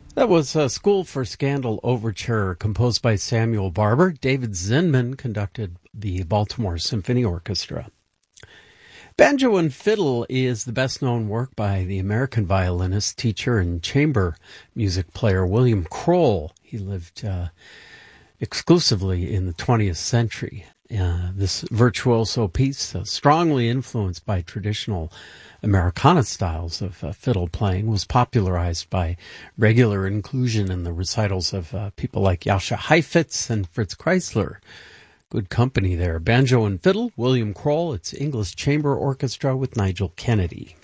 That was School for Scandal Overture, composed by Samuel Barber. David Zinman conducted the Baltimore Symphony Orchestra. Banjo and Fiddle is the best-known work by the American violinist, teacher, and chamber music player William Kroll. He lived exclusively in the 20th century. This virtuoso piece, strongly influenced by traditional Americana styles of fiddle playing, was popularized by regular inclusion in the recitals of people like Jascha Heifetz and Fritz Kreisler. Good company there. Banjo and Fiddle, William Kroll, it's English Chamber Orchestra with Nigel Kennedy.